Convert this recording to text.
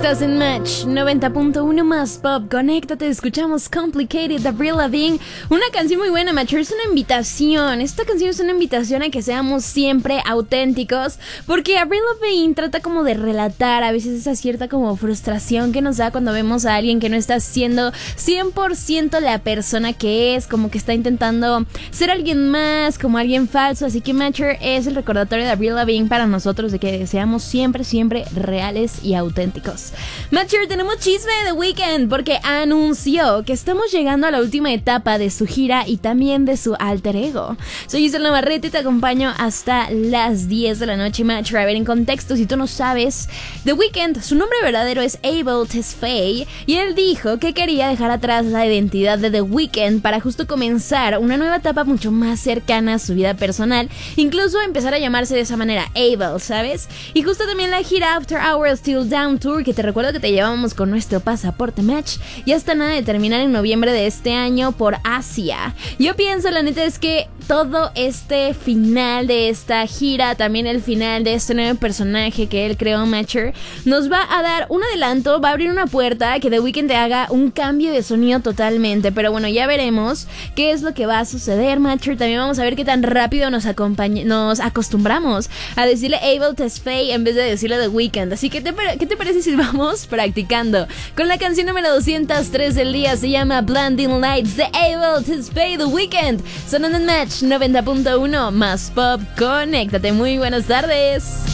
Estás en Match 90.1 más Pop. Conéctate, escuchamos Complicated de Avril Lavigne. Una canción muy buena, Match. Es una invitación. Esta canción es una invitación a que seamos siempre auténticos, porque Avril Lavigne trata como de relatar a veces esa cierta como frustración que nos da cuando vemos a alguien que no está siendo 100% la persona que es, como que está intentando ser alguien más, como alguien falso. Así que Matcher es el recordatorio de Avril Lavigne para nosotros de que seamos siempre reales y auténticos. Matcher, tenemos chisme de The Weeknd porque anunció que estamos llegando a la última etapa de su gira y también de su alter ego. Soy Gisela Navarrete y te acompaño hasta las 10 de la noche, Matcher. A ver, en contexto, si tú no sabes, The Weeknd, su nombre verdadero es Abel Tesfaye, y él dijo que quería dejar atrás la identidad de The Weeknd para justo comenzar una nueva etapa mucho más cercana a su vida personal, incluso empezar a llamarse de esa manera, Abel, ¿sabes? Y justo también la gira After Hours Till Down Tour, que te recuerdo que te llevamos con nuestro pasaporte Match, ya está nada de terminar en noviembre de este año por Asia. Yo pienso, la neta, es que todo este final de esta gira, también el final de este nuevo personaje que él creó, Matcher, nos va a dar un adelanto, va a abrir una puerta a que The Weeknd te haga un cambio de sonido totalmente. Pero bueno, ya veremos qué es lo que va a suceder, Matcher. También vamos a ver qué tan rápido nos acostumbramos a decirle Abel Tesfaye en vez de decirle The Weeknd. Así que, ¿qué te parece si vamos practicando con la canción número 203 del día? Se llama Blinding Lights de Abel Tesfaye, The Weeknd, sonando en Match 90.1 más Pop. Conéctate, muy buenas tardes.